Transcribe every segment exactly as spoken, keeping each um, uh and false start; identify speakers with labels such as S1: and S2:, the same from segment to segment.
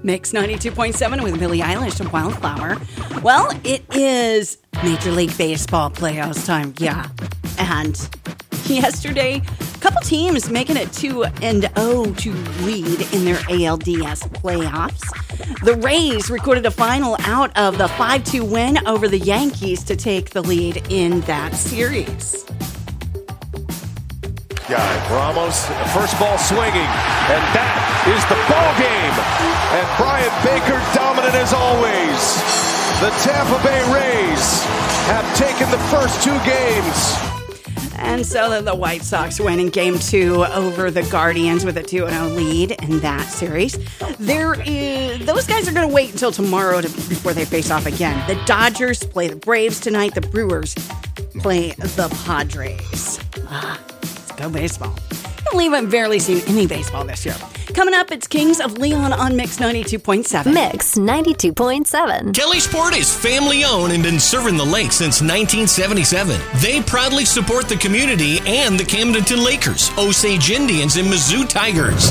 S1: Mix ninety-two point seven with Billie Eilish and Wildflower. Well, it is Major League Baseball playoffs time, yeah. And yesterday, a couple teams making it two and oh to lead in their A L D S playoffs. The Rays recorded a final out of the five two win over the Yankees to take the lead in that series.
S2: Guy, Ramos, first ball swinging, and that is the ball game. And Brian Baker dominant as always. The Tampa Bay Rays have taken the first two games.
S1: And so the White Sox win in game two over the Guardians with a two and oh lead in that series. There is, those guys are going to wait until tomorrow to, before they face off again. The Dodgers play the Braves tonight. The Brewers play the Padres. Ah. Go baseball. I can't believe I've barely seen any baseball this year. Coming up, it's Kings of Leon on Mix ninety-two point seven.
S3: Mix ninety-two point seven.
S4: Kelly Sport is family owned and been serving the lake since nineteen seventy-seven. They proudly support the community and the Camdenton Lakers, Osage Indians, and Mizzou Tigers.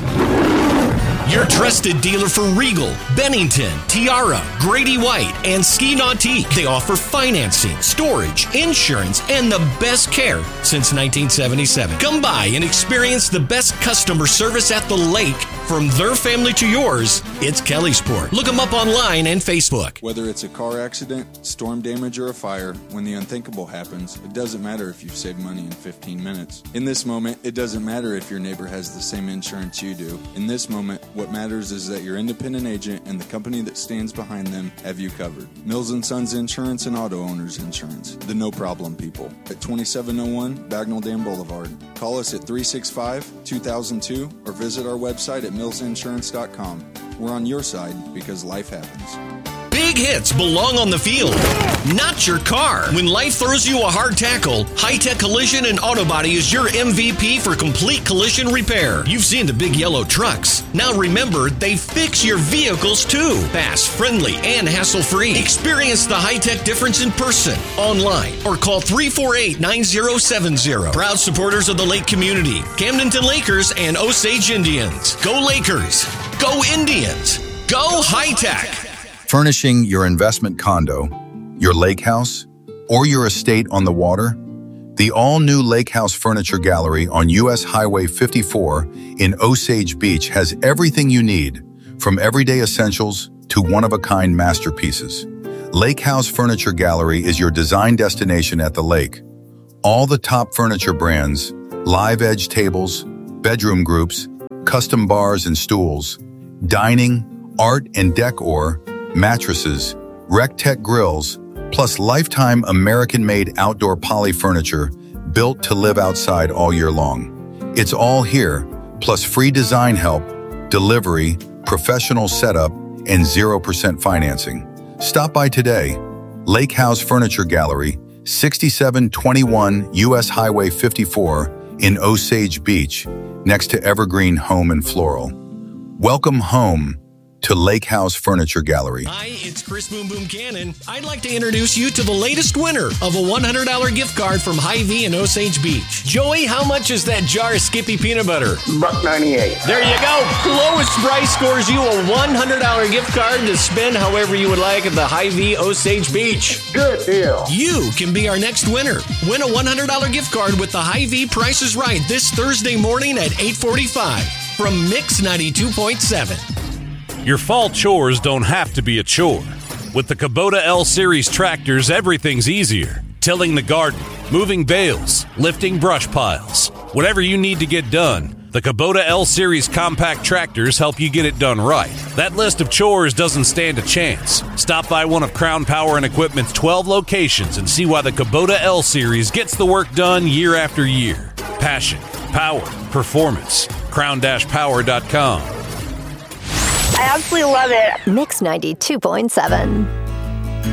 S4: Your trusted dealer for Regal, Bennington, Tiara, Grady White, and Ski Nautique. They offer financing, storage, insurance, and the best care since nineteen seventy-seven. Come by and experience the best customer service at the lake. From their family to yours, it's Kelly Sport. Look them up online and Facebook.
S5: Whether it's a car accident, storm damage, or a fire, when the unthinkable happens, it doesn't matter if you've saved money in fifteen minutes. In this moment, it doesn't matter if your neighbor has the same insurance you do. In this moment, what matters is that your independent agent and the company that stands behind them have you covered. Mills and Sons Insurance and Auto Owners Insurance. The no problem people. At twenty-seven oh one Bagnell Dam Boulevard. Call us at three six five, two thousand two or visit our website at mills insurance dot com. We're on your side because life happens.
S4: Big hits belong on the field, not your car. When life throws you a hard tackle, High Tech Collision and Auto Body is your M V P for complete collision repair. You've seen the big yellow trucks. Now remember, they fix your vehicles too. Fast, friendly, and hassle-free. Experience the high-tech difference in person, online, or call three four eight, nine oh seven oh. Proud supporters of the Lake community, Camdenton Lakers and Osage Indians. Go Lakers! Go Indians! Go High Tech!
S6: Furnishing your investment condo, your lake house, or your estate on the water? The all-new Lake House Furniture Gallery on U S Highway fifty-four in Osage Beach has everything you need, from everyday essentials to one-of-a-kind masterpieces. Lake House Furniture Gallery is your design destination at the lake. All the top furniture brands, live edge tables, bedroom groups, custom bars and stools, dining, art and decor, mattresses, Rec-Tech grills, plus lifetime American-made outdoor poly furniture built to live outside all year long. It's all here, plus free design help, delivery, professional setup, and zero percent financing. Stop by today. Lake House Furniture Gallery, sixty-seven twenty-one U S Highway fifty-four in Osage Beach, next to Evergreen Home and Floral. Welcome home to Lake House Furniture Gallery.
S4: Hi, it's Chris Boom Boom Cannon. I'd like to introduce you to the latest winner of a one hundred dollars gift card from Hy-Vee in Osage Beach. Joey, how much is that jar of Skippy peanut butter?
S7: Buck ninety-eight.
S4: There you go. Lowest price scores you a one hundred dollars gift card to spend however you would like at the Hy-Vee Osage Beach.
S7: Good deal.
S4: You can be our next winner. Win a one hundred dollars gift card with the Hy-Vee Price is Right this Thursday morning at eight forty-five from Mix ninety-two point seven.
S8: Your fall chores don't have to be a chore. With the Kubota L-Series tractors, everything's easier. Tilling the garden, moving bales, lifting brush piles. Whatever you need to get done, the Kubota L-Series compact tractors help you get it done right. That list of chores doesn't stand a chance. Stop by one of Crown Power and Equipment's twelve locations and see why the Kubota L-Series gets the work done year after year. Passion, power, performance. crown dash power dot com.
S3: I absolutely love it. Mix ninety-two point seven.